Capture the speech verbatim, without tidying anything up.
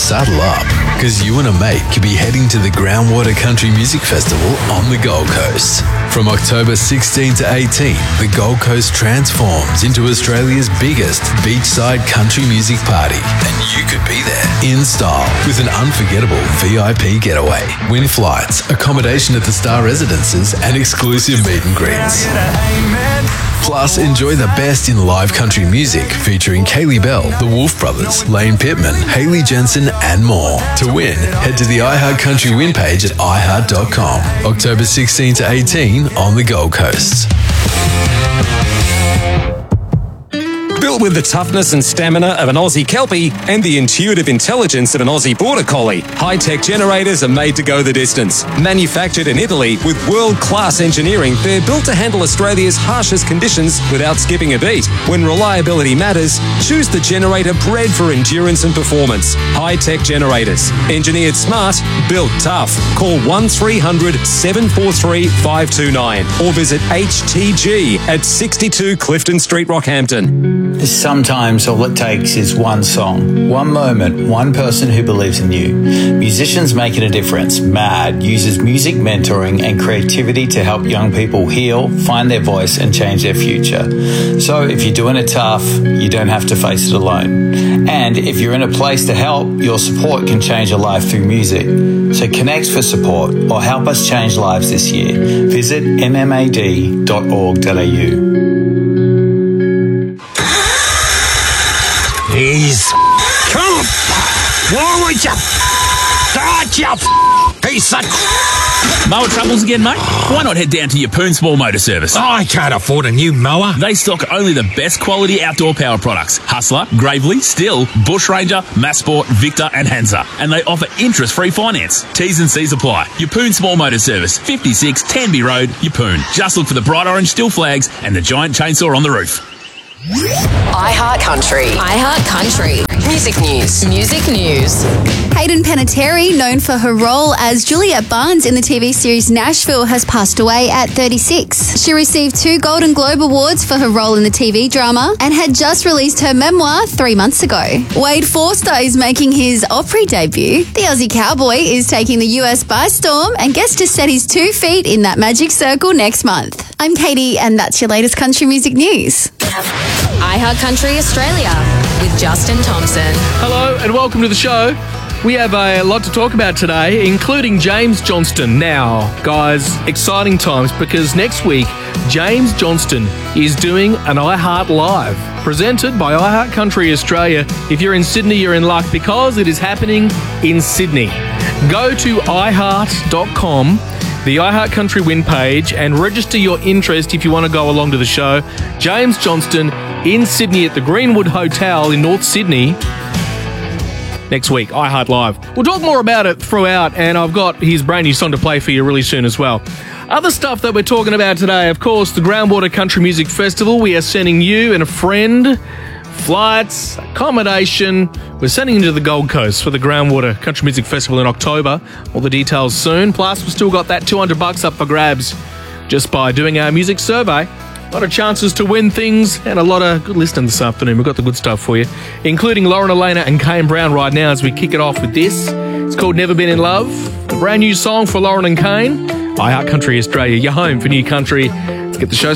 saddle up, because you and a mate could be heading to the Groundwater Country Music Festival on the Gold Coast. From October sixteenth to eighteenth, the Gold Coast transforms into Australia's biggest beachside country music party, and you could be there in style with an unforgettable V I P getaway, win flights, accommodation at the Star Residences, and exclusive meet and greets. Plus, enjoy the best in live country music featuring Kaylee Bell, the Wolf Brothers, Lane Pittman, Hayley Jensen, and more. To win, head to the iHeart Country Win page at i heart dot com. October sixteenth to eighteenth on the Gold Coast. Built with the toughness and stamina of an Aussie Kelpie and the intuitive intelligence of an Aussie Border Collie, high-tech generators are made to go the distance. Manufactured in Italy with world-class engineering, they're built to handle Australia's harshest conditions without skipping a beat. When reliability matters, choose the generator bred for endurance and performance. High-tech generators. Engineered smart, built tough. Call one three hundred, seven four three, five two nine or visit H T G at sixty-two Clifton Street, Rockhampton. Sometimes all it takes is one song, one moment, one person who believes in you. Musicians Making a Difference, MAD, uses music mentoring and creativity to help young people heal, find their voice and change their future. So if you're doing it tough, you don't have to face it alone. And if you're in a place to help, your support can change a life through music. So connect for support or help us change lives this year. Visit m m a d dot org dot a u. He's come. Why would you? Start you piece of. Mower troubles again, mate? Why not head down to Yeppoon Small Motor Service? I can't afford a new mower. They stock only the best quality outdoor power products. Hustler, Gravely, Still, Bush Ranger, Massport, Victor and Hansa. And they offer interest-free finance. T's and C's apply. Yeppoon Small Motor Service, fifty-six Tanby Road, Yeppoon. Just look for the bright orange Still flags and the giant chainsaw on the roof. iHeart Country. iHeart Country. Music news. Music news. Hayden Panettiere, known for her role as Juliet Barnes in the T V series Nashville, has passed away at thirty-six. She received two Golden Globe Awards for her role in the T V drama and had just released her memoir three months ago. Wade Forster is making his Opry debut. The Aussie Cowboy is taking the U S by storm and gets to set his two feet in that magic circle next month. I'm Katie, and that's your latest country music news. iHeart Country Australia with Justin Thompson. Hello and welcome to the show. We have a lot to talk about today, including James Johnston. Now, guys, exciting times because next week, James Johnston is doing an iHeart Live, presented by iHeart Country Australia. If you're in Sydney, you're in luck because it is happening in Sydney. Go to i heart dot com, the iHeart Country Win page, and register your interest if you want to go along to the show. James Johnston in Sydney at the Greenwood Hotel in North Sydney next week, iHeart Live. We'll talk more about it throughout, and I've got his brand new song to play for you really soon as well. Other stuff that we're talking about today, of course, the Groundwater Country Music Festival. We are sending you and a friend flights, accommodation. We're sending you to the Gold Coast for the Groundwater Country Music Festival in October. All the details soon. Plus, we've still got that two hundred bucks up for grabs just by doing our music survey. A lot of chances to win things and a lot of good listening this afternoon. We've got the good stuff for you, including Lauren Elena and Kane Brown right now as we kick it off with this. It's called Never Been in Love, a brand new song for Lauren and Kane. iHeart Country Australia, your home for new country. Let's get the show